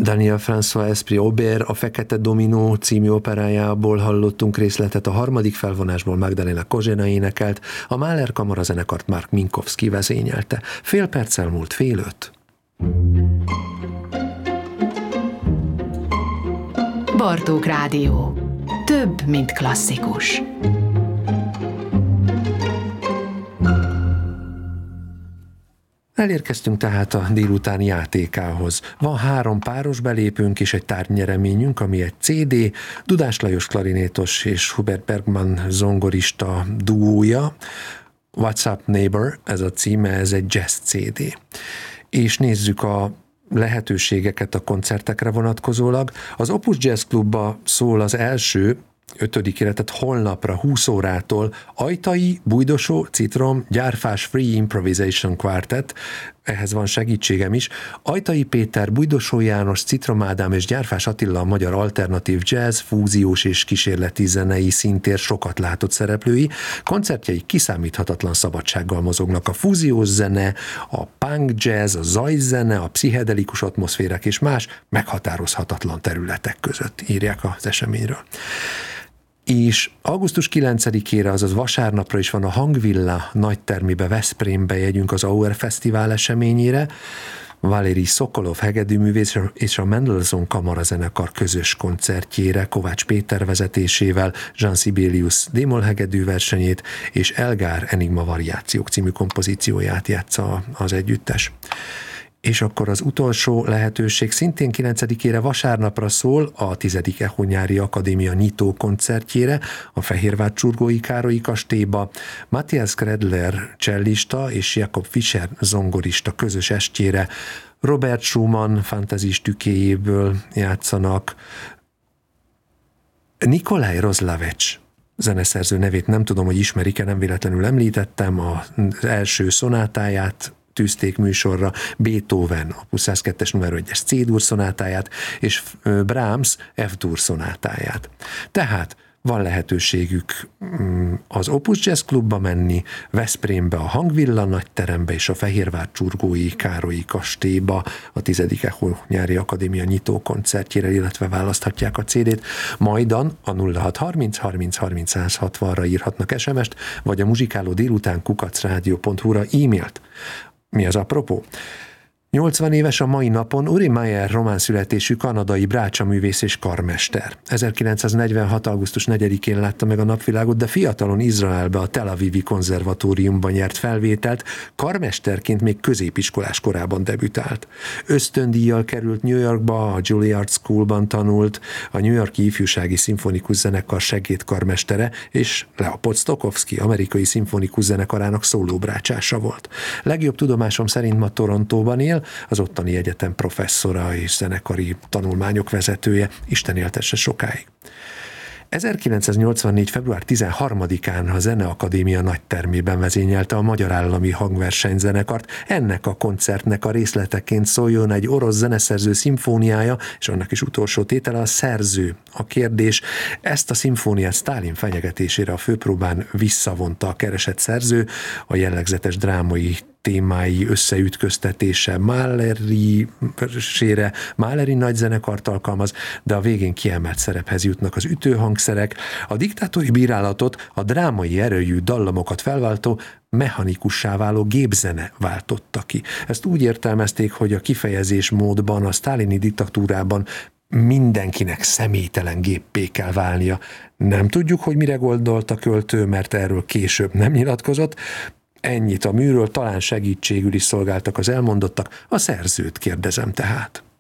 Daniel François Esprit Aubert a Fekete Dominó című operájából hallottunk részletet, a harmadik felvonásból Magdalena Kozsena énekelt, a Mahler kamarazenekart Mark Minkowski vezényelte. Fél perccel múlt 4:30. Bartók Rádió. Több, mint klasszikus. Elérkeztünk tehát a délutáni játékához. Van 3 páros belépőnk és egy tárgynyereményünk, ami egy CD, Dudás Lajos klarinétos és Hubert Bergman zongorista duója. What's Up Neighbor, ez a címe, ez egy jazz CD. És nézzük a lehetőségeket a koncertekre vonatkozólag. Az Opus Jazz Klubba szól az első 5-ére, tehát holnapra 20 órától Ajtai, Bújdosó, Citrom, Gyárfás Free Improvisation Quartet, ehhez van segítségem is. Ajtai Péter, Bújdosó János, Citrom Ádám és Gyárfás Attila a magyar alternatív jazz, fúziós és kísérleti zenei színtér sokat látott szereplői. Koncertjei kiszámíthatatlan szabadsággal mozognak. A fúziós zene, a punk jazz, a zajzene, a pszichedelikus atmoszférák és más meghatározhatatlan területek között, írják az eseményről. És augusztus 9-ére, azaz vasárnapra is van a Hangvilla nagytermibe, Veszprémbe jegyünk az Auer Fesztivál eseményére. Valéry Szokolov hegedűművész és a Mendelssohn kamarazenekar közös koncertjére Kovács Péter vezetésével Jean Sibelius démol hegedű versenyét és Elgár Enigma variációk című kompozícióját játsza az együttes. És akkor az utolsó lehetőség szintén 9-ére vasárnapra szól a 10. Echo Nyári Akadémia nyitó koncertjére a Fehérvár Csurgói Károlyi kastélyba. Matthias Kredler csellista és Jakob Fischer zongorista közös estjére Robert Schumann fantazis tükéjéből játszanak. Nikolaj Rozlavecs zeneszerző nevét nem tudom, hogy ismerik-e, nem véletlenül említettem, az első szonátáját tűzték műsorra, Beethoven Opus 102-es numero 1-es C-dur szonátáját, és Brahms F-dur szonátáját. Tehát van lehetőségük az Opus Jazz Klubba menni, Veszprémbe a Hangvilla nagyterembe és a Fehérvár Csurgói Károlyi kastélyba a 10. Echo Nyári Akadémia nyitó koncertjére, illetve választhatják a CD-t. Majdan a 0630 30 30 160-ra írhatnak SMS-t, vagy a muzsikáló délután @radio.hu-ra e-mailt. Mi az apropó? 80 éves a mai napon Uri Mayer román születésű kanadai brácsaművész és karmester. 1946. augusztus 4-én látta meg a napvilágot, de fiatalon Izraelbe a Tel Avivi konzervatóriumban nyert felvételt, karmesterként még középiskolás korában debütált. Ösztöndíjjal került New Yorkba, a Juilliard Schoolban tanult, a New York-i Ifjúsági Szimfonikus Zenekar segédkarmestere, és Leopold Stokowski amerikai szimfonikus zenekarának szólóbrácsása volt. Legjobb tudomásom szerint ma Torontóban él, az ottani egyetem professzora és zenekari tanulmányok vezetője, Isten éltesse sokáig. 1984. február 13-án a Zeneakadémia nagytermében vezényelte a Magyar Állami Hangversenyzenekart. Ennek a koncertnek a részleteként szóljon egy orosz zeneszerző szimfóniája, és annak is utolsó tétele a Szerző. A kérdés: ezt a szimfóniát Sztálin fenyegetésére a főpróbán visszavonta a keresett szerző, a jellegzetes drámai témái összeütköztetése Mahleri nagyzenekart alkalmaz, de a végén kiemelt szerephez jutnak az ütőhangszerek, a diktátori bírálatot a drámai erőjű dallamokat felváltó, mechanikussá váló gépzene váltotta ki. Ezt úgy értelmezték, hogy a kifejezés módban a sztálini diktatúrában mindenkinek személytelen géppé kell válnia. Nem tudjuk, hogy mire gondolt a költő, mert erről később nem nyilatkozott. Ennyit a műről, talán segítségül is szolgáltak az elmondottak, a szerzőt kérdezem tehát.